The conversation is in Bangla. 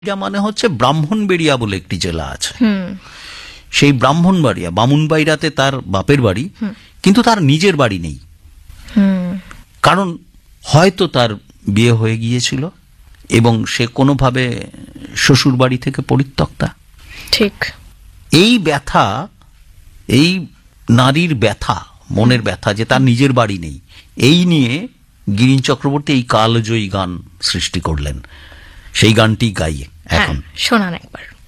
এটা মানে হচ্ছে ব্রাহ্মণবেড়িয়া বলে একটি জেলা আছে, সেই ব্রাহ্মণবাড়িয়া বামুনবাড়িয়াতে তার বাপের বাড়ি, কিন্তু তার নিজের বাড়ি নেই। কারণ হয়তো তার বিয়ে হয়ে গিয়েছিল এবং সে কোনোভাবে শ্বশুর বাড়ি থেকে পরিত্যক্তা। ঠিক এই ব্যথা, এই নারীর ব্যথা, মনের ব্যথা যে তার নিজের বাড়ি নেই, এই নিয়ে গিরিশ চক্রবর্তী এই কালজয়ী গান সৃষ্টি করলেন। সেই গানটি গাইয়ে এখন শোনান একবার।